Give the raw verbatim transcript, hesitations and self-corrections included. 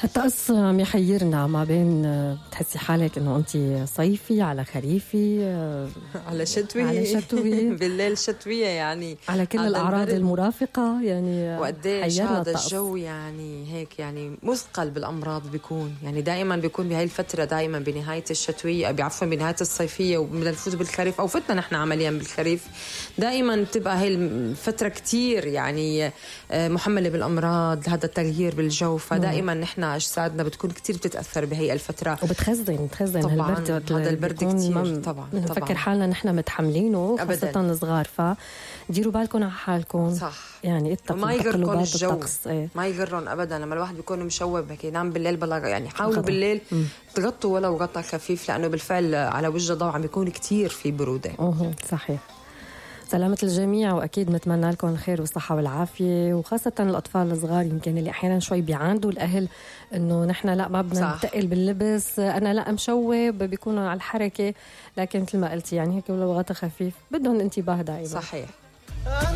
الطقس عم يحيرنا ما بين بتحسي حالك انه انت صيفي على خريفي على شتوي على شتوي بالليل شتوية يعني على كل الاعراض المرافقه يعني وقديش هذا الجو يعني هيك يعني مثقل بالامراض بيكون يعني دائما بيكون بهاي الفتره دائما بنهايه الشتويه بعفوا بنهايه الصيفيه وبدنا نفوت بالخريف او فتنا نحن عمليا بالخريف دائما بتبقى هاي الفتره كتير يعني محمله بالامراض هذا التغيير بالجو فدائما نحن اجسادنا بتكون كتير بتتاثر بهي الفتره وبتخزن بتخزن هالبرد هذا البرد كتير طبعا نفكر حالنا نحن متحملينه خاصه صغار فديروا بالكم على حالكم صح يعني ما يغرون الجو ايه. ما يغرون ابدا لما الواحد بيكون مشوب هيك ينام بالليل بلا يعني حاولوا غطا. بالليل م. تغطوا ولو غطا خفيف لانه بالفعل على وجه الضوء عم بيكون كتير في بروده. اها صحيح. سلامة الجميع وأكيد نتمنى لكم الخير والصحة والعافية وخاصة الأطفال الصغار يمكن اللي أحيانا شوي بيعاندوا الأهل إنه نحن لا ما بدنا نتقل باللبس أنا لا مشوب بيكونوا على الحركة لكن مثل ما قلتي يعني هيك ولو غطا خفيف بدهم انتباه دائما. صحيح.